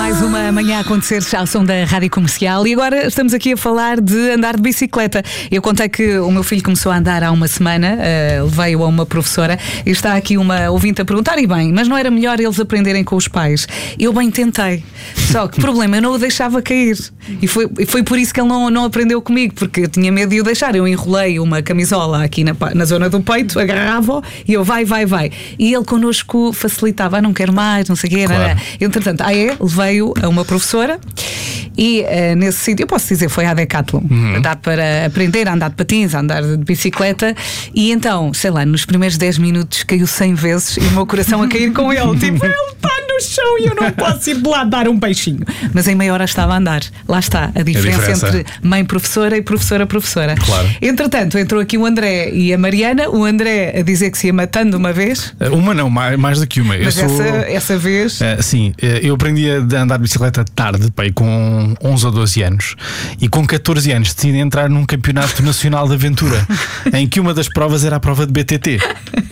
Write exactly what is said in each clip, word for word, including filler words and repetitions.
Mais uma manhã a acontecer já ao som da Rádio Comercial. E agora estamos aqui a falar de andar de bicicleta. Eu contei que o meu filho começou a andar há uma semana, uh, levei-o a uma professora. E está aqui uma ouvinte a perguntar: e bem, mas não era melhor eles aprenderem com os pais? Eu bem tentei, só que problema, eu não o deixava cair. E foi, foi por isso que ele não, não aprendeu comigo, porque eu tinha medo de o deixar. Eu enrolei uma camisola aqui na, na zona do peito, agarrava-o e eu vai, vai, vai. E ele connosco facilitava: ah, não quero mais, não sei o quê. Claro. Entretanto, ah é, levei-o a uma professora e uh, nesse sítio, eu posso dizer, foi à Decathlon. Uhum. Dá para aprender a andar de patins, a andar de bicicleta. E então, sei lá, nos primeiros dez minutos caiu cem vezes e o meu coração a cair com ele. Tipo, ele está no chão e eu não posso ir de lá dar um beijinho. Mas em meia hora estava a andar. Lá está a diferença, a diferença. entre mãe-professora e professora-professora. Claro. Entretanto, entrou aqui o André e a Mariana. O André a dizer que se ia matando uma vez. Uma não, mais, mais do que uma. Mas eu essa, sou... essa vez. Uh, sim, uh, eu aprendi a andar de bicicleta tarde, pai, com onze ou doze anos. E com catorze anos decidi entrar num campeonato nacional de aventura, em que uma das provas era a prova de B T T.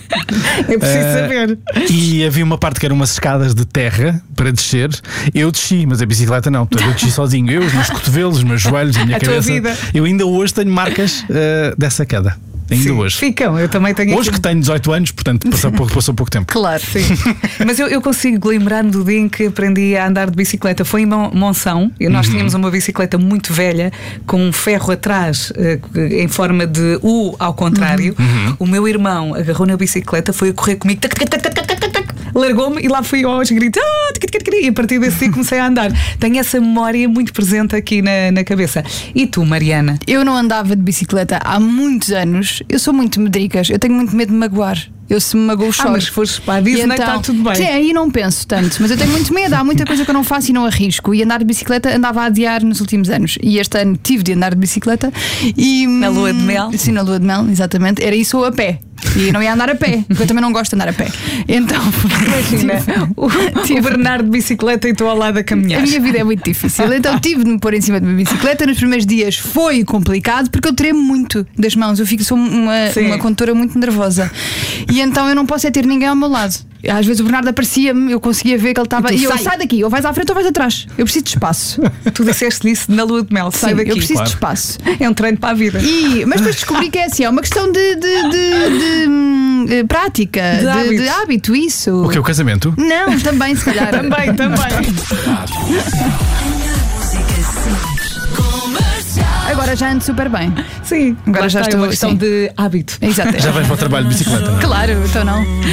É preciso uh, saber. E havia uma parte que eram umas escadas de terra para descer. Eu desci, mas a bicicleta não. Portanto, eu desci sozinho. Eu, os meus cotovelos, os meus joelhos, a minha a cabeça. Tua vida. Eu ainda hoje tenho marcas uh, dessa queda. Ainda sim, hoje. Ficam, eu também tenho. Hoje aqui... que tenho dezoito anos, portanto passou pouco, passou pouco tempo. Claro, sim. Mas eu, eu consigo lembrar-me do dia em que aprendi a andar de bicicleta. Foi em Monção. E nós uhum. tínhamos uma bicicleta muito velha, com um ferro atrás, uh, em forma de U ao contrário. Uhum. O meu irmão agarrou na bicicleta, foi a correr comigo, tac, tac, tac, tac, tac, tac, tac, largou-me e lá fui eu aos gritos. Ah, tac, tac, tac, e a partir desse dia comecei a andar. Tenho essa memória muito presente aqui na, na cabeça. E tu, Mariana? Eu não andava de bicicleta há muitos anos. Eu sou muito medricas, eu tenho muito medo de magoar. Eu se me magoo choro. Ah, mas se fores para a Disney então, está tudo bem. Sim, aí não penso tanto, mas eu tenho muito medo. Há muita coisa que eu não faço e não arrisco. E andar de bicicleta andava a adiar nos últimos anos. E este ano tive de andar de bicicleta e, na lua de mel? Sim, na lua de mel, exatamente. Era isso ou a pé. E não ia andar a pé, porque eu também não gosto de andar a pé. Então, imagina, o, o Bernardo de bicicleta e estou ao lado a caminhar. A minha vida é muito difícil. Então tive de me pôr em cima de uma bicicleta. Nos primeiros dias foi complicado porque eu tremo muito das mãos. Eu fico, sou uma, uma condutora muito nervosa. E então eu não posso é ter ninguém ao meu lado. Às vezes o Bernardo aparecia-me, eu conseguia ver que ele estava. E, e eu, sai. sai daqui, ou vais à frente ou vais atrás. Eu preciso de espaço. Tu disseste isso na lua de mel, sai Sim, daqui. Eu preciso claro. de espaço. É um treino para a vida. E, mas depois descobri que é assim, é uma questão de, de, de, de, de prática, de, de, hábito. de hábito, isso. O que é o casamento? Não, também, se calhar. também, também. Agora já ando super bem. Sim, agora já estou. É uma questão de hábito. Exato. Já vais para o trabalho de bicicleta, não é? Claro, então não.